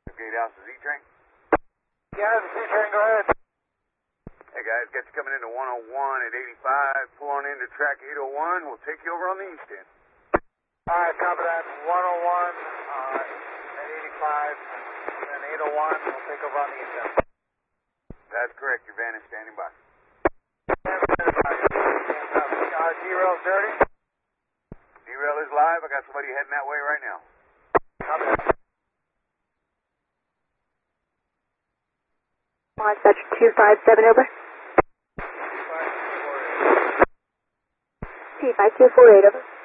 Gatehouse, the Z-Train? Yeah, the Z-Train, go ahead. Hey guys, got you coming into 101 at 85. Pull on into track 801. We'll take you over on the east end. Alright, copy that. 101 at 85 and 801. We'll take over on the east end. That's correct. Your van is standing by. D-rail's dirty? D-rail is live. I got somebody heading that way right now. Copy that. Dispatch 257 over. T5248 over.